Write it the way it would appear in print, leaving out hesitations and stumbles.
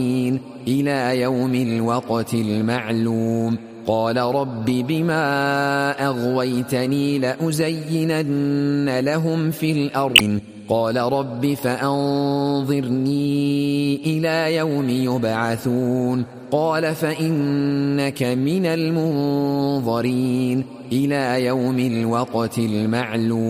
إلى يوم الوقت المعلوم قال رب بما أغويتني لأزينن لهم في الأرض قال رب فأنظرني إلى يوم يبعثون قال فإنك من المنظرين إلى يوم الوقت المعلوم